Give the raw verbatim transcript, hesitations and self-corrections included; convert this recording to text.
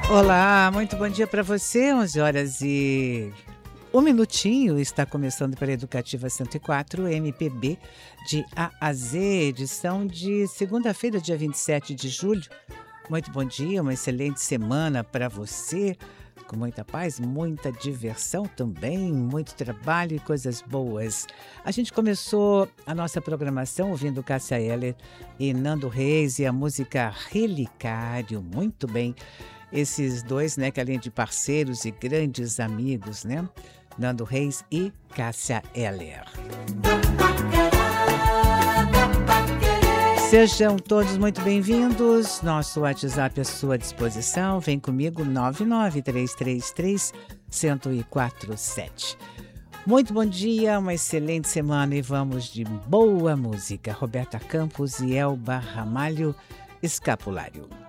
Olá, muito bom dia para você. onze horas e um minutinho. Está começando pela Educativa cento e quatro, M P B de A a Z, edição de segunda-feira, dia vinte e sete de julho. Muito bom dia, uma excelente semana para você, com muita paz, muita diversão também, muito trabalho e coisas boas. A gente começou a nossa programação ouvindo Cássia Eller e Nando Reis e a música Relicário, muito bem. Esses dois, né, que além de parceiros e grandes amigos, né? Nando Reis e Cássia Eller. Sejam todos muito bem-vindos. Nosso WhatsApp à sua disposição. Vem comigo, nove nove três três três, zero zero quatro sete. Muito bom dia, uma excelente semana e vamos de boa música. Roberta Campos e Elba Ramalho, Escapulário.